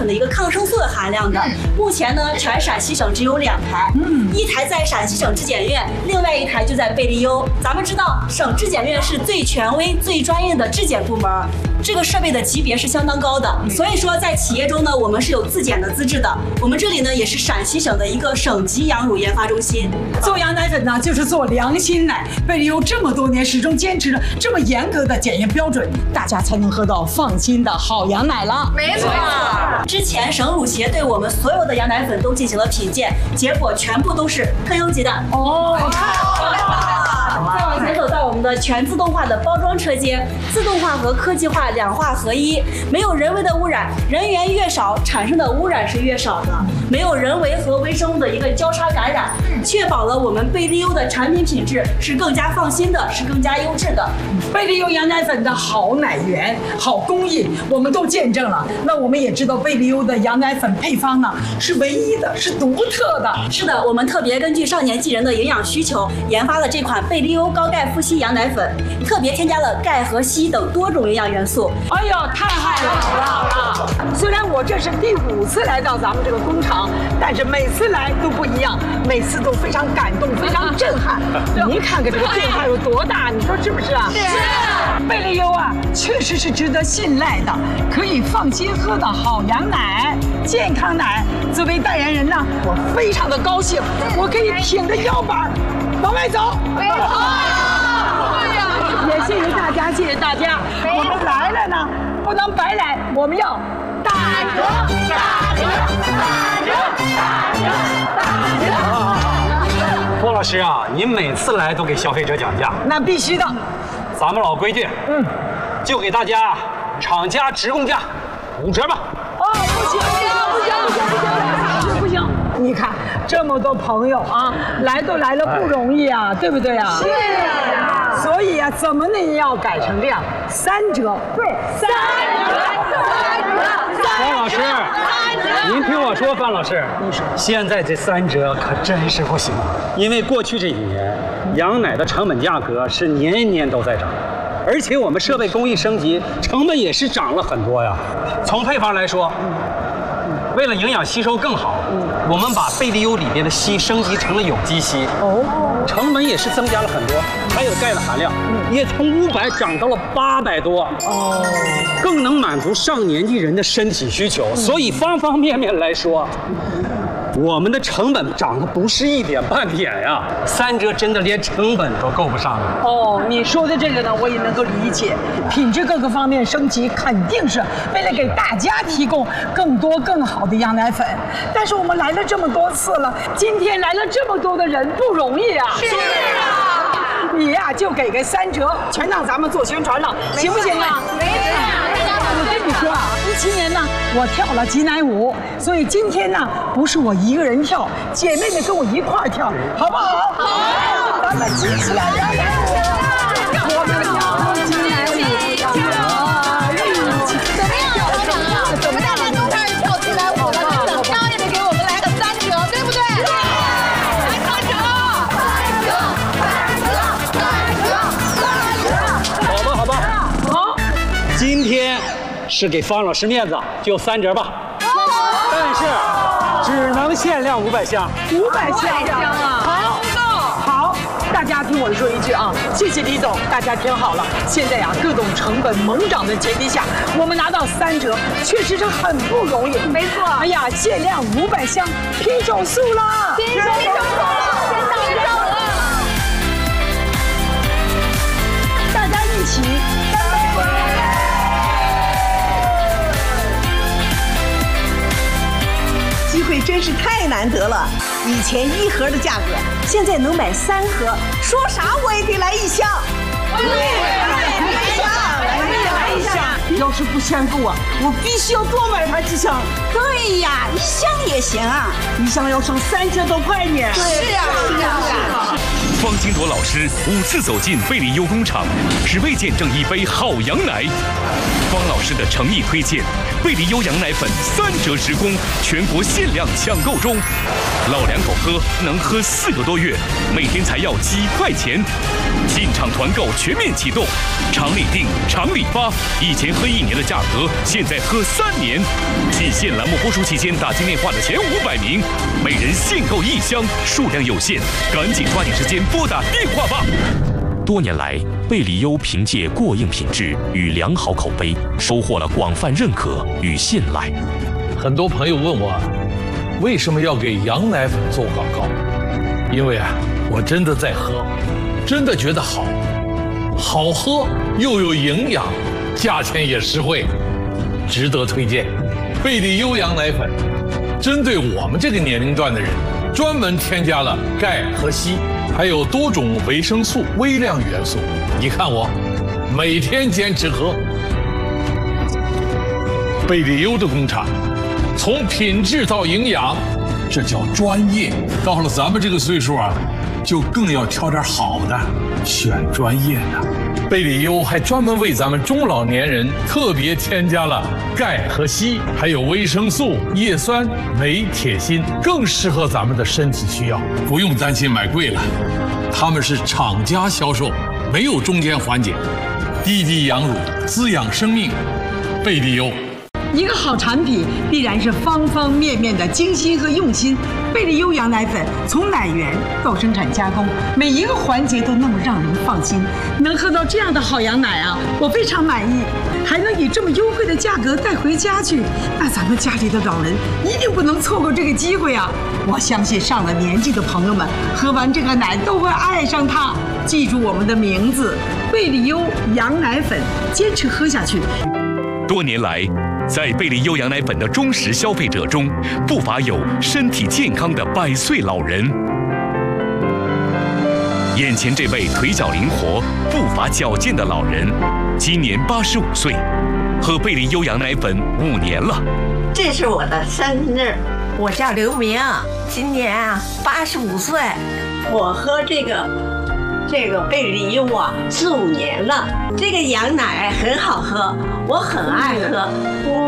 粉的一个抗生素的含量的。目前呢，全陕西省只有2台，一台在陕西省质检院，另外一台就在贝利优。咱们知道，省质检院是最权威、最专业的质检部门，这个设备的级别是相当高的。所以说，在企业中呢，我们是有自检的资质的。我们这里呢，也是陕西省的一个省级羊乳研发中心。 做羊奶粉呢，就是做良心奶。贝利优这么多年始终坚持着这么严格的检验标准，大家才能喝到放心的好羊奶了。 没错。 之前省乳协对我们所有的羊奶粉都进行了品鉴，结果全部都是特优级的。 哦， 再往前走到我们的全自动化的包装车间，自动化和科技化2化合一，没有人为的污染，人员越少，产生的污染是越少的，没有人为和微生物的一个交叉感染，确保了我们贝利优的产品品质是更加放心的，是更加优质的。 贝利优羊奶粉的好奶源、好工艺，我们都见证了。那我们也知道，贝利优的羊奶粉配方呢是唯一的，是独特的。 是的，我们特别根据少年纪人的营养需求，研发了这款贝利优高钙富硒羊奶粉，特别添加了钙和硒等多种营养元素。 哎呦，太好了！虽然我这是第5次来到咱们这个工厂，但是每次来都不一样，每次都非常感动，非常震撼。您看看这个变化有多大，你说是不是啊？是。贝利优啊，确实是值得信赖的，可以放心喝的好羊奶、健康奶。作为代言人呢，我非常的高兴，我可以挺着腰板往外走。没错。也谢谢大家，谢谢大家。我们来了呢，不能白来，我们要打折、打折、打折、打折、打折。 郭老师啊，您每次来都给消费者讲价， 那必须的。 咱们老规矩，就给大家厂家直供价5折吧。 哦，不行，不行！你看这么多朋友啊，来都来了不容易啊，对不对啊？是啊。所以啊，怎么呢也要改成这样，3折。对，3折。 方老师，您听我说，范老师，现在这3折可真是不行，因为过去这几年，羊奶的成本价格是年年都在涨。而且我们设备工艺升级，成本也是涨了很多呀。从配方来说，为了营养吸收更好，我们把贝利优里边的硒升级成了有机硒，成本也是增加了很多。还有钙的含量，也从500涨到了800多，更能满足上年纪人的身体需求。所以方方面面来说，我们的成本涨得不是一点半点呀，3折真的连成本都够不上了。 哦，你说的这个呢，我也能够理解，品质各个方面升级，肯定是为了给大家提供更多更好的羊奶粉。但是我们来了这么多次了，今天来了这么多的人，不容易啊。是啊，你呀就给个3折，全让咱们做宣传了，行不行啊？没事。我跟你说啊，17年呢，我跳了挤奶舞，所以今天呢，不是我一个人跳，姐妹们跟我一块儿跳，好不好？好，咱们挤起来，摇奶舞，我们跳挤奶舞， 怎么样，老板啊？我们大家都开始跳起来舞了，你怎么着也得给我们来个3折，对不对？来3折 ，3折，好吧。 好， 今天是给方老师面子，就3折吧。但是只能限量500箱。 500箱啊！好，大家听我说一句啊，谢谢李总，大家听好了。现在呀，各种成本猛涨的前提下，我们拿到3折，确实是很不容易。没错。哎呀，限量500箱，拼手速了！拼手速了！先到了！大家一起干杯！ 机会真是太难得了，以前1盒的价格，现在能买3盒，说啥我也得来1箱。对，来一箱。要是不嫌够啊，我必须要多买它几箱。对呀，1箱也行啊，1箱要省3000多块呢。是啊。 方金铎老师5次走进贝利优工厂，只为见证一杯好羊奶。方老师的诚意推荐， 贝利优羊奶粉3折时供，全国限量抢购中。老两口喝能喝4个多月，每天才要几块钱。进场团购全面启动，厂里订，厂里发。以前喝1年的价格，现在喝3年。季限栏目播出期间，打进电话的前500名，每人限购1箱，数量有限，赶紧抓紧时间拨打电话吧。多年来，贝利优凭借过硬品质与良好口碑，收获了广泛认可与信赖。 很多朋友问我，为什么要给羊奶粉做广告？因为我真的在喝，真的觉得好，好喝又有营养，价钱也实惠，值得推荐。贝利优羊奶粉针对我们这个年龄段的人，专门添加了钙和硒，还有多种维生素、微量元素。你看我每天坚持喝。贝利优的工厂，从品质到营养，这叫专业。到了咱们这个岁数就更要挑点好的，选专业的。贝利优还专门为咱们中老年人特别添加了钙和硒，还有维生素、叶酸、镁、铁、锌，更适合咱们的身体需要，不用担心买贵了。他们是厂家销售，没有中间环节，滴滴羊乳，滋养生命。贝利优。 一个好产品必然是方方面面的精心和用心。贝利优羊奶粉从奶源到生产加工，每一个环节都那么让人放心。能喝到这样的好羊奶我非常满意，还能以这么优惠的价格带回家去，那咱们家里的老人一定不能错过这个机会我相信上了年纪的朋友们喝完这个奶都会爱上它。记住我们的名字，贝利优羊奶粉，坚持喝下去。 多年来，在贝利优羊奶粉的忠实消费者中，不乏有身体健康的100岁老人。眼前这位腿脚灵活、步伐矫健的老人，今年85岁，喝贝利优羊奶粉5年了。 这是我的生日，我叫刘明，今年85岁。我喝这个贝利优4、5年了，这个羊奶很好喝，我很爱喝。